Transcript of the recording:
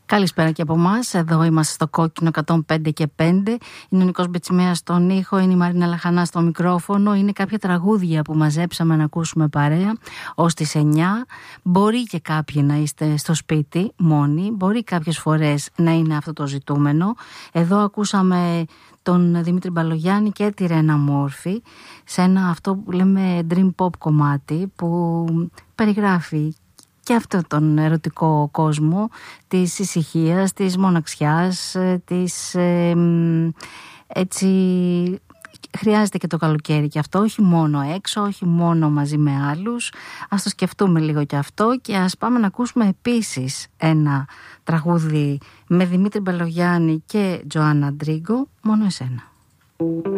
Καλησπέρα και από εμάς. Εδώ είμαστε στο Κόκκινο 105 και 5. Είναι ο Νικός Μπετσιμέας στον ήχο, είναι η Μαρίνα Λαχανά στο μικρόφωνο. Είναι κάποια τραγούδια που μαζέψαμε να ακούσουμε παρέα ως τις 9. Μπορεί και κάποιοι να είστε στο σπίτι μόνοι, μπορεί κάποιες φορές να είναι αυτό το ζητούμενο. Εδώ ακούσαμε τον Δημήτρη Μπαλογιάννη και τη Ρένα Μόρφη σε ένα αυτό που λέμε dream pop κομμάτι που περιγράφει και αυτό τον ερωτικό κόσμο της ησυχίας, της μοναξιάς, της έτσι χρειάζεται και το καλοκαίρι και αυτό, όχι μόνο έξω, όχι μόνο μαζί με άλλους. Ας το σκεφτούμε λίγο και αυτό και ας πάμε να ακούσουμε επίσης ένα τραγούδι με Δημήτρη Μπαλογιάννη και Τζοάννα Ντρίγκο, μόνο εσένα.